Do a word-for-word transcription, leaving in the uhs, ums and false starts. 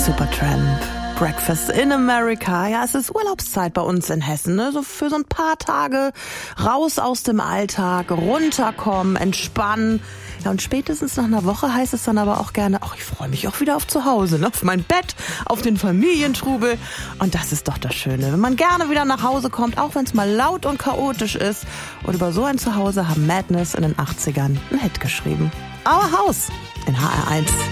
Supertramp. Breakfast in America. Ja, es ist Urlaubszeit bei uns in Hessen, ne? So für so ein paar Tage raus aus dem Alltag, runterkommen, entspannen. Ja, und spätestens nach einer Woche heißt es dann aber auch gerne, ach, ich freue mich auch wieder auf zu Hause, ne? Auf mein Bett, auf den Familientrubel. Und das ist doch das Schöne, wenn man gerne wieder nach Hause kommt, auch wenn es mal laut und chaotisch ist. Und über so ein Zuhause haben Madness in den achtzigern einen Hit geschrieben. Our House in H R eins.